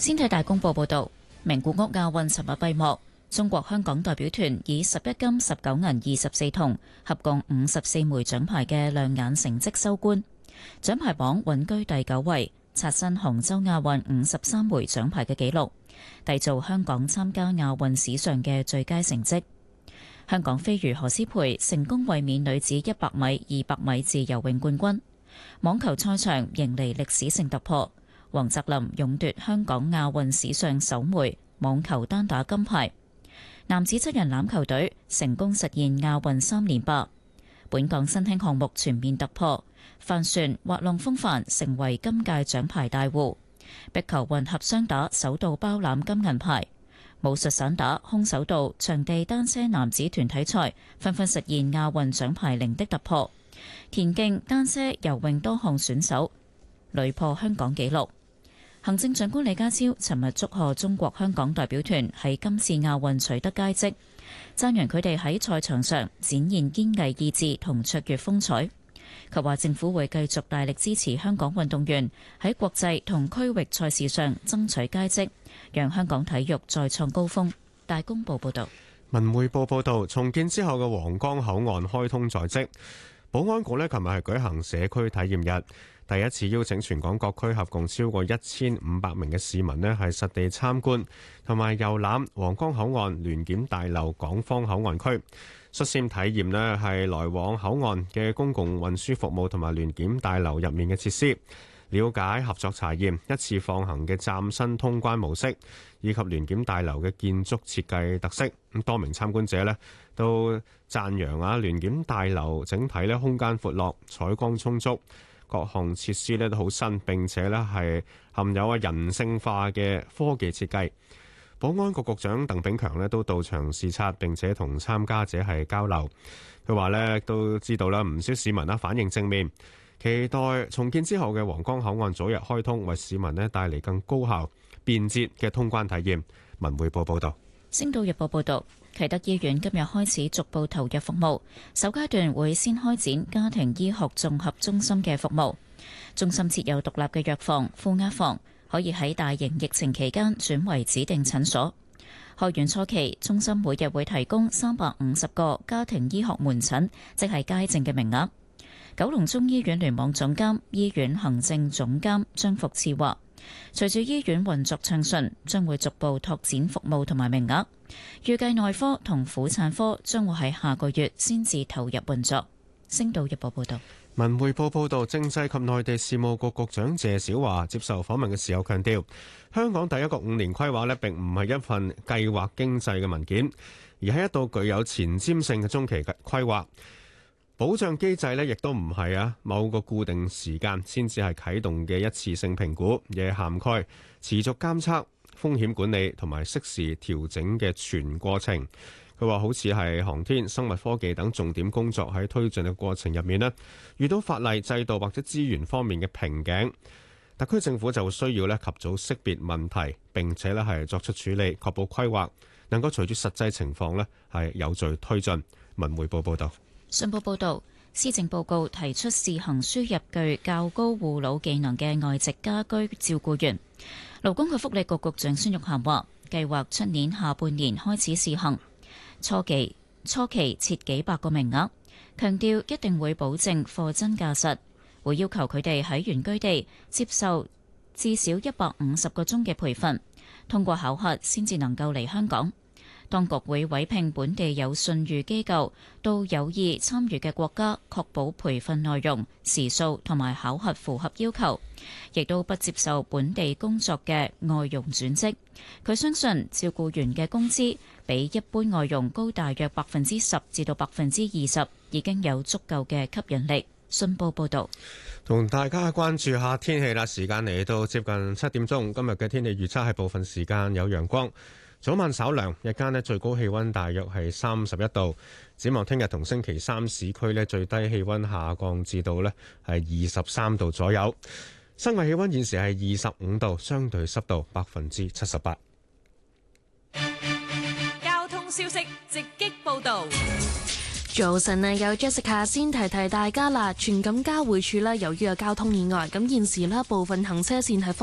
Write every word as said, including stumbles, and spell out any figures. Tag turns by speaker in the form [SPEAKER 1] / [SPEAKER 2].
[SPEAKER 1] 先睇大公報報導，名古屋亞運尋日閉幕，中國香港代表團以十一金、十九銀、二十四銅，合共五十四枚獎牌嘅亮眼成績收官，獎牌榜穩居第九位，刷新杭州亞運五十三枚獎牌嘅紀錄，締造香港參加亞運史上嘅最佳成績。香港飛魚何詩蓓成功衛冕女子一百米、二百米自由泳冠軍。網球賽場迎嚟歷史性突破，黃澤林勇奪香港亞運史上首枚網球單打金牌。男子七人欖球隊成功實現亞運三連霸。本港新興項目全面突破，帆船、滑浪風帆成為今屆獎牌大戶。壁球混合雙打首度包攬金銀牌。武術散打、空手道、場地單車男子團體賽紛紛實現亞運獎牌零的突破。田徑、單車、游泳多項選手屢破香港紀錄。行政長官李家超尋日祝賀中國香港代表團喺今次亞運取得佳績，讚揚佢哋喺賽場上展現堅毅意志同卓越風采。佢話政府會繼續大力支持香港運動員喺國際同區域賽事上爭取佳績，讓香港體育再創高峰。大公報報道。
[SPEAKER 2] 文匯報報道，重建之後嘅皇崗口岸開通在即。保安局呢琴日係舉行社區體驗日，第一次邀請全港各區合共超過一千五百名嘅市民呢係實地參觀同埋遊覽皇崗口岸聯檢大樓港方口岸區，率先體驗呢係來往口岸嘅公共運輸服務同埋聯檢大樓入面嘅設施，了解合作查驗一次放行嘅嶄新通關模式，以及聯檢大樓嘅建築設計特色。咁多名參觀者呢都讚揚啊聯檢大樓整體呢空間闊落、採光充足，各項設施呢都好新，並且呢係含有啊人性化嘅科技設計。保安局局長鄧炳強呢都到場視察，並且同參加者係交流。佢話呢都知道啦，唔少市民啦反應正面，期待重建之後嘅皇崗口岸早日開通，為市民呢帶嚟更高效、便捷嘅通關體驗。文匯報報道。
[SPEAKER 1] 星島日報報道，啟德醫院今日開始逐步投入服務，首階段會先開展家庭醫學綜合中心嘅服務。中心設有獨立嘅藥房、負壓房，可以喺大型疫情期間轉為指定診所。開院初期，中心每日會提供三百五十個家庭醫學門診，即係街症嘅名額。九龍中醫院聯網總監、醫院行政總監張福賜話，隨住醫院運作暢順，將會逐步拓展服務同埋名額。預計內科同婦產科將會喺下個月先至投入運作。星島日報報道。
[SPEAKER 2] 文匯報報道，政制及內地事務局局長謝小華接受訪問嘅時候強調，香港第一個五年規劃呢並唔係一份計劃經濟嘅文件，而係一道具有前瞻性嘅中期規劃。保障機制呢亦都唔係啊某個固定時間先至係啟動嘅一次性評估，而係涵蓋持續監測、風險管理同埋適時調整嘅全過程。佢話好似係航天、生物科技等重點工作喺推進嘅過程入面呢，遇到法例、制度或者資源方面嘅瓶頸，特區政府就需要呢及早識別問題，並且呢係作出處理，確保規劃能夠隨住實際情況呢係有序推進。文匯報報道。
[SPEAKER 1] 信報報導，施政報告提出試行輸入具較高護老技能嘅外籍家居照顧員。勞工及福利局局長孫玉菡話，計劃出年下半年開始試行，初期初期設幾百個名額，強調一定會保證貨真價實，會要求佢哋喺原居地接受至少一百五十個鐘嘅培訓，通過考核先至能夠嚟香港。當局會委聘本地有信譽機構到有意參與嘅國家，確保培訓內容、時數同埋考核符合要求，亦都不接受本地工作嘅外傭轉職。佢相信照顧員嘅工資比一般外傭高大約百分之十至到百分之二十，已經有足夠嘅吸引力。信報報導，
[SPEAKER 2] 同大家關注下天氣啦。時間嚟到接近七點鐘，今日嘅天氣預測係部分時間有陽光，早晚稍涼，日間呢最高氣溫大約係三十一度。展望聽日同星期三市區呢最低氣溫下降至到呢係二十三度左右。室外氣溫現時係二十五度，相對濕度百分之七十八。
[SPEAKER 3] 交通消息直擊報道。
[SPEAKER 4] 早晨啊，有 Jessica 先提提大家啦。荃錦交匯處呢，由於有交通意外，咁現時呢部分行車線係封